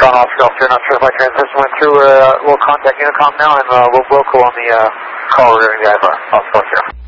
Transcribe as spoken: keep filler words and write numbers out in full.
Toronto Oscar Golf two, not sure if my transmission went through. Uh, we'll contact Unicom now, and uh, we'll, we'll call on the uh, call regarding the I V R. Oscar Golf two.